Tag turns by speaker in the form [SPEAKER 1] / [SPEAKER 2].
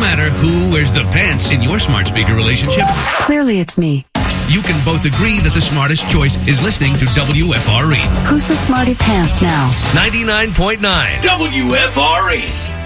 [SPEAKER 1] matter who wears the pants in your smart speaker relationship,
[SPEAKER 2] Clearly it's me.
[SPEAKER 1] you can both agree that the smartest choice is listening to WFRE.
[SPEAKER 2] Who's the smarty pants now?
[SPEAKER 1] 99.9 WFRE.